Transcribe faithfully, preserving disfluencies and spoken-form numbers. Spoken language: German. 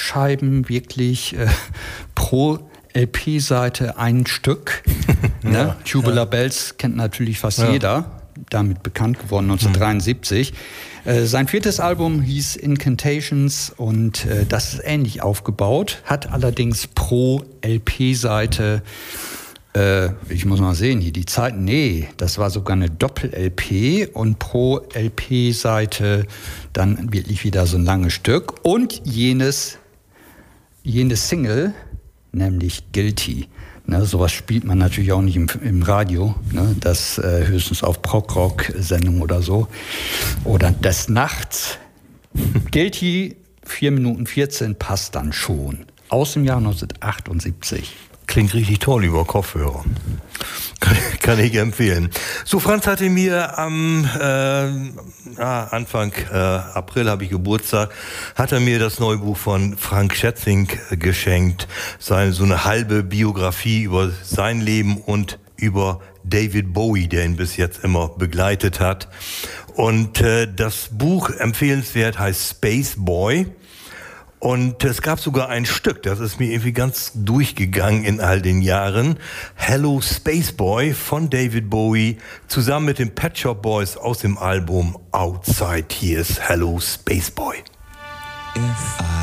Scheiben wirklich äh, pro L P-Seite ein Stück. ne? ja, Tubular ja. Bells kennt natürlich fast ja. jeder, damit bekannt geworden neunzehnhundertdreiundsiebzig. Mhm. Äh, sein viertes Album hieß Incantations und äh, das ist ähnlich aufgebaut, hat allerdings pro L P-Seite, äh, ich muss mal sehen, hier die Zeit, nee, das war sogar eine Doppel-L P und pro L P-Seite dann wirklich wieder so ein langes Stück und jenes, jenes Single, nämlich Guilty. Ne, sowas spielt man natürlich auch nicht im, im Radio, ne, das äh, höchstens auf Prog-Rock-Sendung oder so. Oder des Nachts. Guilty, vier Minuten vierzehn, passt dann schon. Aus dem Jahr neunzehnhundertachtundsiebzig. Klingt richtig toll über Kopfhörer. Kann, kann ich empfehlen. So, Franz hatte mir am äh, Anfang äh, April, habe ich Geburtstag, hat er mir das neue Buch von Frank Schätzing geschenkt. Seine, so eine halbe Biografie über sein Leben und über David Bowie, der ihn bis jetzt immer begleitet hat. Und äh, das Buch, empfehlenswert, heißt Space Boy. Und es gab sogar ein Stück, das ist mir irgendwie ganz durchgegangen in all den Jahren. Hello Space Boy von David Bowie, zusammen mit den Pet Shop Boys aus dem Album Outside. Hier ist Hello Space Boy. If I